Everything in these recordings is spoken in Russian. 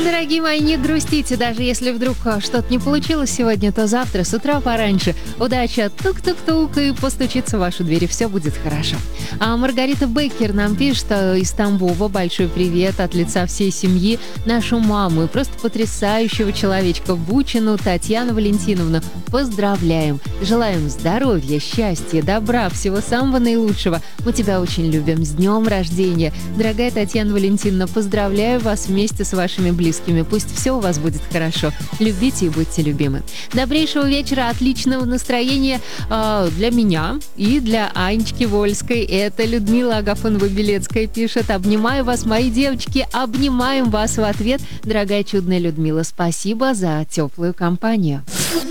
Дорогие мои, не грустите, даже если вдруг что-то не получилось сегодня, то завтра с утра пораньше удача тук-тук-тук и постучится в вашу дверь, и все будет хорошо. А Маргарита Беккер нам пишет из Тамбова: большой привет от лица всей семьи, нашу маму и просто потрясающего человечка Бучину Татьяну Валентиновну. Поздравляем, желаем здоровья, счастья, добра, всего самого наилучшего. Мы тебя очень любим, с днем рождения. Дорогая Татьяна Валентиновна, поздравляю вас вместе с вашими близкими. Пусть все у вас будет хорошо. Любите и будьте любимы. Добрейшего вечера, отличного настроения для меня и для Анечки Вольской. Это Людмила Агафонова-Белецкая пишет: обнимаю вас, мои девочки, обнимаем вас в ответ. Дорогая чудная Людмила, спасибо за теплую компанию.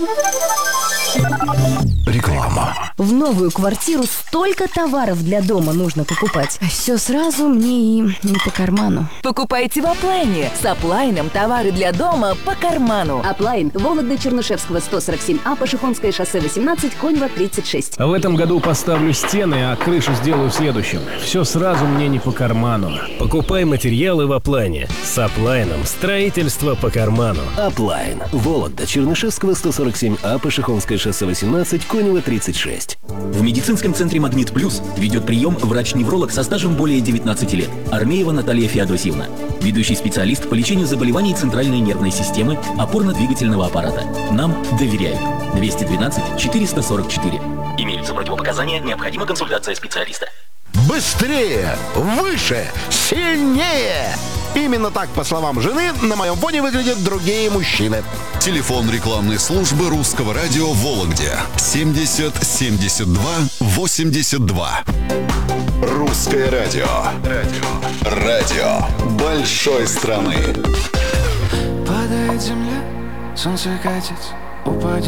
Реклама. В новую квартиру столько товаров для дома нужно покупать. А все сразу мне и не по карману. Покупайте в Аплайне. С Аплайном товары для дома по карману. Аплайн, Вологда-Чернышевского, 147А, Пашихонское шоссе 18, Коньва 36. В этом году поставлю стены, а крышу сделаю в следующем. Все сразу мне не по карману. Покупай материалы в Аплайне. С Аплайном строительство по карману. Аплайн. Вологда, Чернышевского, 147А, Пашихонское шоссе 18, Конева 36. В медицинском центре «Магнит Плюс» ведет прием врач-невролог со стажем более 19 лет. Армеева Наталья Феодосьевна. Ведущий специалист по лечению заболеваний центральной нервной системы, опорно-двигательного аппарата. Нам доверяют. 212 444. Имеются противопоказания, необходима консультация специалиста. Быстрее, выше, сильнее! Именно так, по словам жены, на моем фоне выглядят другие мужчины. Телефон рекламной службы Русского радио в Вологде 70 72 82. Русское радио. Радио большой страны. Падает земля, солнце катится, упадет.